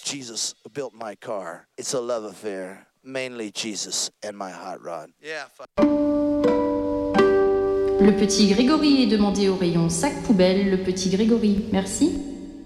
Jesus built my car. It's a love affair. Mainly Jesus and my hot rod. Yeah. Le petit Grégory est demandé au rayon sac poubelle. Le petit Grégory, merci.